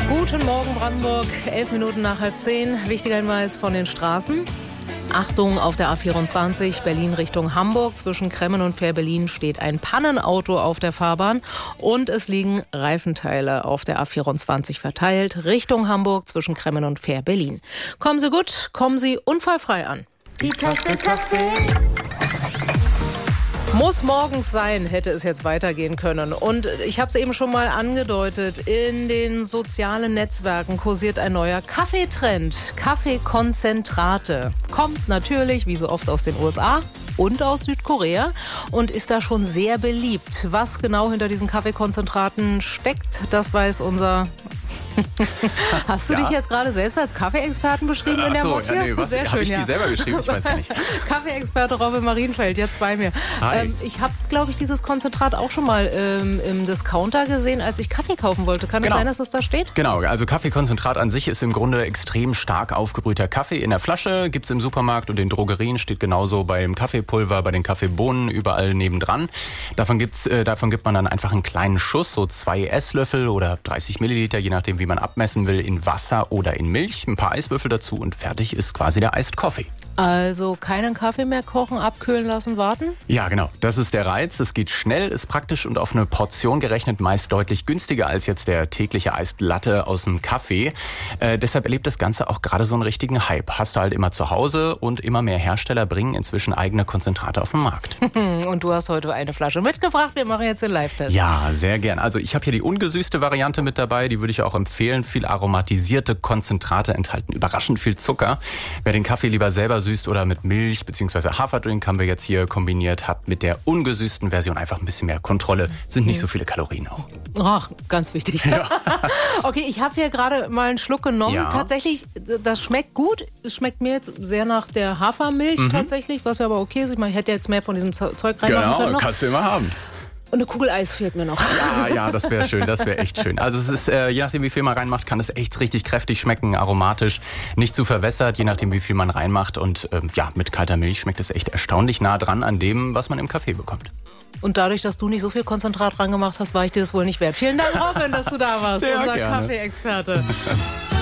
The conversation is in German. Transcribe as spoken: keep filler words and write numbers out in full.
Guten Morgen Brandenburg, elf Minuten nach halb zehn. Wichtiger Hinweis von den Straßen. Achtung, auf der A vierundzwanzig Berlin Richtung Hamburg. Zwischen Kremmen und Fähr-Berlin steht ein Pannenauto auf der Fahrbahn und es liegen Reifenteile auf der A vierundzwanzig verteilt Richtung Hamburg zwischen Kremmen und Fähr-Berlin. Kommen Sie gut, kommen Sie unfallfrei an. Die Tasse Kaffee. Muss morgens sein, hätte es jetzt weitergehen können. Und ich habe es eben schon mal angedeutet, in den sozialen Netzwerken kursiert ein neuer Kaffeetrend. Kaffeekonzentrate. Kommt natürlich, wie so oft, aus den U S A und aus Südkorea und ist da schon sehr beliebt. Was genau hinter diesen Kaffeekonzentraten steckt, das weiß unser... Hast du ja. dich jetzt gerade selbst als Kaffeeexperten beschrieben äh, in der so, Mord hier? Ja, nee, was? Sehr schön, hab ich ja. die selber geschrieben? Ich weiß gar nicht. Kaffeeexperte Robin Marienfeld, jetzt bei mir. Ähm, ich habe, glaube ich, dieses Konzentrat auch schon mal ähm, im Discounter gesehen, als ich Kaffee kaufen wollte. Kann es genau. sein, dass es da steht? Genau, also Kaffeekonzentrat an sich ist im Grunde extrem stark aufgebrühter Kaffee. In der Flasche gibt's im Supermarkt und in Drogerien, steht genauso beim Kaffeepulver, bei den Kaffeebohnen, überall nebendran. Davon, gibt's, äh, davon gibt man dann einfach einen kleinen Schuss, so zwei Esslöffel oder dreißig Milliliter, je nachdem, wie man abmessen will, in Wasser oder in Milch, ein paar Eiswürfel dazu und fertig ist quasi der Iced Coffee. Also keinen Kaffee mehr kochen, abkühlen lassen, warten? Ja, genau. Das ist der Reiz. Es geht schnell, ist praktisch und auf eine Portion gerechnet meist deutlich günstiger als jetzt der tägliche Iced Latte aus dem Kaffee. Äh, deshalb erlebt das Ganze auch gerade so einen richtigen Hype. Hast du halt immer zu Hause und immer mehr Hersteller bringen inzwischen eigene Konzentrate auf den Markt. Und du hast heute eine Flasche mitgebracht. Wir machen jetzt den Live-Test. Ja, sehr gern. Also ich habe hier die ungesüßte Variante mit dabei. Die würde ich auch empfehlen. Viel aromatisierte Konzentrate enthalten überraschend viel Zucker. Wer den Kaffee lieber selber süßt oder mit Milch bzw. Haferdrink haben wir jetzt hier kombiniert, hat mit der ungesüßten Version einfach ein bisschen mehr Kontrolle. Sind nicht so viele Kalorien auch. Ach, ganz wichtig. Ja. Okay, ich habe hier gerade mal einen Schluck genommen. Ja. Tatsächlich, das schmeckt gut. Es schmeckt mir jetzt sehr nach der Hafermilch mhm. tatsächlich, was ja aber okay ist. Ich meine, ich hätte jetzt mehr von diesem Zeug reinmachen genau, können. Genau, kannst du immer haben. Und eine Kugel Eis fehlt mir noch. Ja, ja, das wäre schön, das wäre echt schön. Also es ist, äh, je nachdem wie viel man reinmacht, kann es echt richtig kräftig schmecken, aromatisch, nicht zu verwässert, je nachdem wie viel man reinmacht. Und ähm, ja, mit kalter Milch schmeckt es echt erstaunlich nah dran an dem, was man im Kaffee bekommt. Und dadurch, dass du nicht so viel Konzentrat dran gemacht hast, war ich dir das wohl nicht wert. Vielen Dank, Robin, dass du da warst, Sehr unser gerne. Kaffeeexperte.